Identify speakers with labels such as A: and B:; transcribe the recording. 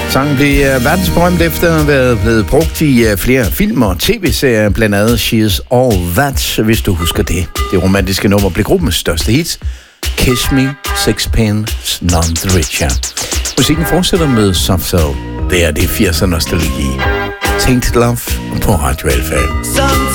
A: Sangen blev verdensberømt efter at have været blevet brugt i flere film og tv-serier, blandt andet She's All That, hvis du husker det. Det romantiske nummer blev gruppens største hit. Kiss Me, Sixpence, None the Richer. Musikken fortsætter med Soft Soul. Det er 80'er nostalgi. Tainted Love på Radio Alpha.